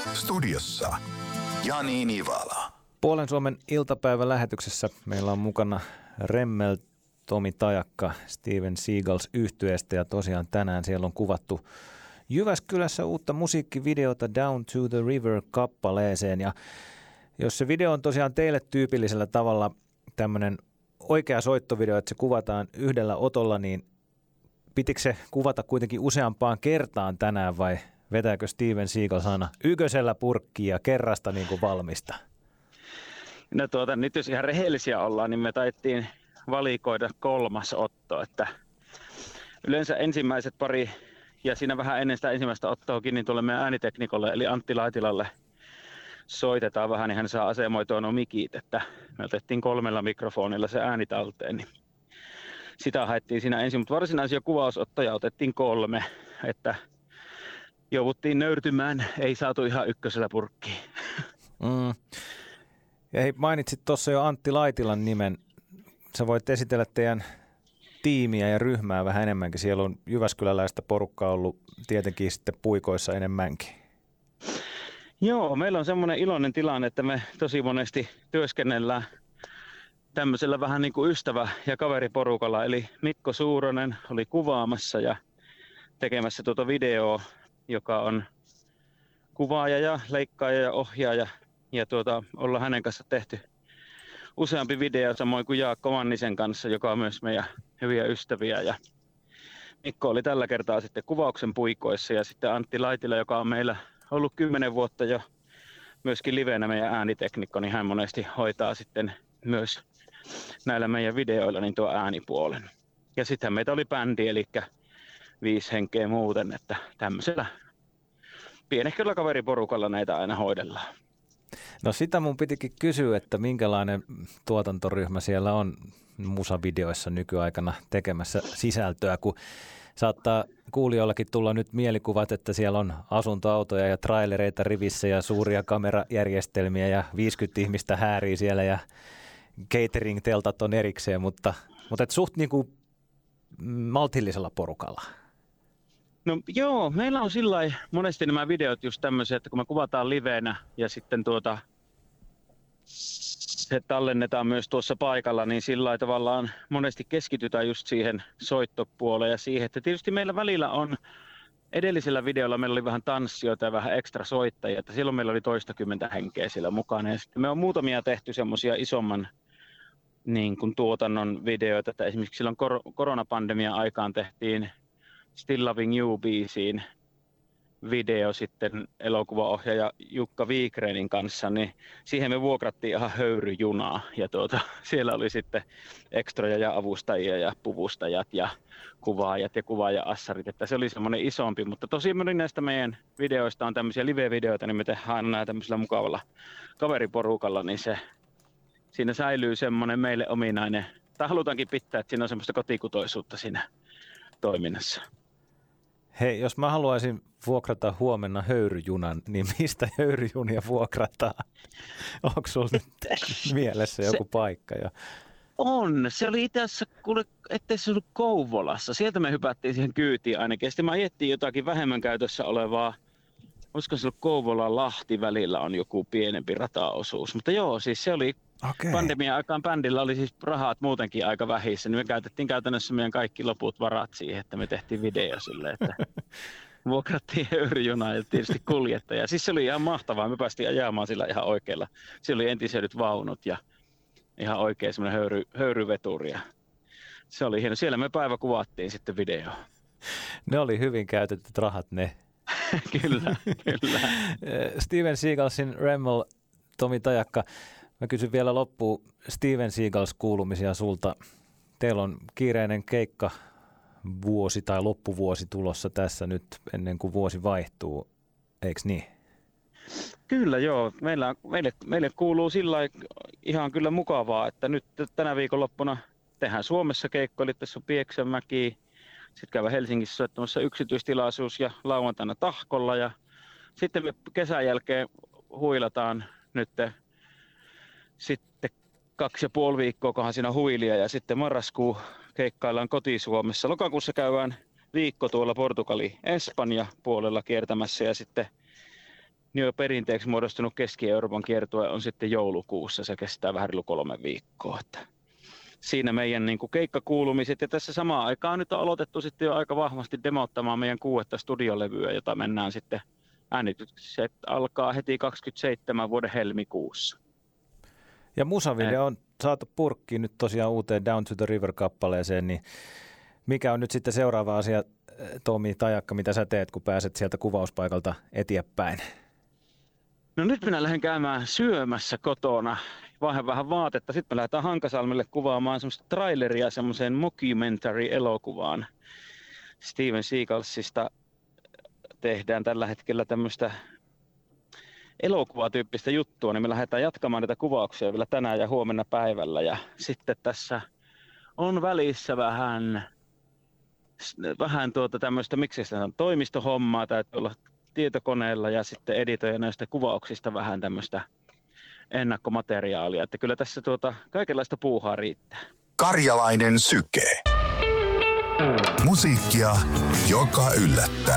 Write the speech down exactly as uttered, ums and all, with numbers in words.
Studiossa Jani Nivala. Puolen Suomen iltapäivän lähetyksessä meillä on mukana Remmel, Tomi Tajakka, Steven Seagals -yhtyeestä ja tosiaan tänään siellä on kuvattu Jyväskylässä uutta musiikkivideota Down to the River-kappaleeseen. Ja jos se video on tosiaan teille tyypillisellä tavalla tämmöinen oikea soittovideo, että se kuvataan yhdellä otolla, niin pitikö se kuvata kuitenkin useampaan kertaan tänään vai vetääkö Steven Seagals aina yköisellä purkkiin ja kerrasta niin kuin valmista? No tuota, nyt jos ihan rehellisiä ollaan, niin me taittiin valikoida kolmas otto, että yleensä ensimmäiset pari ja siinä vähän ennen sitä ensimmäistä ottoakin, niin tuolle meidän ääniteknikolle eli Antti Laitilalle soitetaan vähän, niin hän saa asemoitua nuo mikit, että me otettiin kolmella mikrofonilla se ääni talteen, niin sitä haettiin siinä ensin, mutta varsinaisia kuvausottoja otettiin kolme, että jouduttiin nöyrtymään, ei saatu ihan ykkösellä purkkiin. Mm. Ja hei, mainitsit tuossa jo Antti Laitilan nimen. Sä voit esitellä teidän tiimiä ja ryhmää vähän enemmänkin. Siellä on jyväskyläläistä porukkaa ollut tietenkin sitten puikoissa enemmänkin. Joo, meillä on semmoinen iloinen tilanne, että me tosi monesti työskennellään tämmöisellä vähän niin kuin ystävä- ja kaveriporukalla. Eli Mikko Suuronen oli kuvaamassa ja tekemässä tuota videoa, joka on kuvaaja ja leikkaaja ja ohjaaja. Ja tuota, ollaan hänen kanssa tehty useampi video, samoin kuin Jaakko Mannisen kanssa, joka on myös meidän hyviä ystäviä. Ja Mikko oli tällä kertaa sitten kuvauksen puikoissa ja sitten Antti Laitila, joka on meillä ollut kymmenen vuotta jo myöskin livenä meidän ääniteknikko, niin hän monesti hoitaa sitten myös näillä meidän videoilla niin tuo äänipuolen. Ja sitten meitä oli bändi, eli viisi henkeä muuten, että tämmöisellä pienehköllä kaveriporukalla näitä aina hoidellaan. No sitä mun pitikin kysyä, että minkälainen tuotantoryhmä siellä on musavideoissa nykyaikana tekemässä sisältöä, kun saattaa kuulijoillakin tulla nyt mielikuvat, että siellä on asuntoautoja ja trailereita rivissä ja suuria kamerajärjestelmiä ja viisikymmentä ihmistä häärii siellä ja catering-teltat on erikseen, mutta, mutta et suht niin kuin maltillisella porukalla. No joo, meillä on sillai monesti nämä videot just tämmöisiä, että kun me kuvataan livenä ja sitten tuota se tallennetaan myös tuossa paikalla, niin sillai tavallaan monesti keskitytään just siihen soittopuoleen ja siihen, että tietysti meillä välillä on, edellisellä videolla meillä oli vähän tanssijoita ja vähän ekstra soittajia, että silloin meillä oli toistakymmentä henkeä siellä mukana ja sitten me on muutamia tehty semmoisia isomman niin kuin tuotannon videoita, että esimerkiksi silloin kor- koronapandemian aikaan tehtiin Still Loving You-biisiin video sitten elokuvaohjaaja Jukka Viikrenin kanssa, niin siihen me vuokrattiin ihan höyryjunaa ja tuota, siellä oli sitten ekstroja ja avustajia ja puvustajat ja kuvaajat ja kuvaaja-assarit, että se oli semmoinen isompi, mutta tosi moni näistä meidän videoista on tämmöisiä live-videoita, niin me tehdään aina tämmöisellä mukavalla kaveriporukalla, niin se, siinä säilyy semmoinen meille ominainen, tai halutaankin pitää, että siinä on semmoista kotikutoisuutta siinä toiminnassa. Hei, jos mä haluaisin vuokrata huomenna höyryjunan, niin mistä höyryjunia vuokrataan? Onko sulla nyt mielessä joku se paikka? Jo? On. Se oli itse asiassa, kuule, ettei se ollut Kouvolassa. Sieltä me hypättiin siihen kyytiin ainakin. Sitten me ajettiin jotakin vähemmän käytössä olevaa, olisiko se ollut Kouvola-Lahti välillä on joku pienempi rataosuus. Mutta joo, siis se oli okay. Pandemian aikaan bändillä oli siis rahat muutenkin aika vähissä, niin me käytettiin käytännössä meidän kaikki loput varat siihen, että me tehtiin video silleen, että vuokrattiin höyryjunaa ja tietysti kuljettaja. Siis se oli ihan mahtavaa, me päästiin ajamaan sillä ihan oikealla. Siellä oli entisöidyt vaunut ja ihan oikein semmoinen höyry, höyryveturi. Se oli hieno. Siellä me päivä kuvattiin sitten video. Ne oli hyvin käytetyt rahat ne. Kyllä, kyllä. Steven Seagalsin Remmel, Tomi Tajakka. Mä kysyn vielä loppuun Steven Seagals-kuulumisia sulta. Teillä on kiireinen keikka vuosi tai loppuvuosi tulossa tässä nyt ennen kuin vuosi vaihtuu, eikö niin? Kyllä joo. Meillä, meille, meille kuuluu sillä ihan kyllä mukavaa, että nyt tänä viikonloppuna tehdään Suomessa keikko, eli tässä on Pieksämäki, sitten käydään Helsingissä soittamassa yksityistilaisuus ja lauantaina Tahkolla ja sitten me kesän jälkeen huilataan nyt sitten kaksi ja puoli viikkoa, kohan siinä huilia ja sitten marraskuu keikkaillaan koti-Suomessa. Lokakuussa käydään viikko tuolla Portugali, Espanja puolella kiertämässä ja sitten niin jo perinteeksi muodostunut Keski-Euroopan kiertue on sitten joulukuussa. Se kestää vähän reilu kolme viikkoa. Että siinä meidän niin kuin keikkakuulumiset, ja tässä samaan aikaan nyt on aloitettu sitten jo aika vahvasti demottamaan meidän kuudetta studiolevyä, jota mennään sitten äänitykset alkaa heti kaksikymmentäseitsemän vuoden helmikuussa. Ja musavideo on saatu purkkiin nyt tosiaan uuteen Down to the River-kappaleeseen, niin mikä on nyt sitten seuraava asia, Tomi Tajakka, mitä sä teet, kun pääset sieltä kuvauspaikalta eteenpäin? No nyt minä lähden käymään syömässä kotona, vähän vähän vaatetta. Sitten me lähdetään Hankasalmelle kuvaamaan semmoista traileria semmoiseen mockumentary-elokuvaan. Steven Seagalsista tehdään tällä hetkellä tämmöistä elokuvatyyppistä juttua, niin me lähdetään jatkamaan näitä kuvauksia vielä tänään ja huomenna päivällä. Ja sitten tässä on välissä vähän, vähän tuota tämmöistä, miksi se on toimistohommaa, täytyy olla tietokoneella ja sitten editoida näistä kuvauksista vähän tämmöistä ennakkomateriaalia. Että kyllä tässä tuota kaikenlaista puuhaa riittää. Karjalainen syke. Musiikkia, joka yllättää.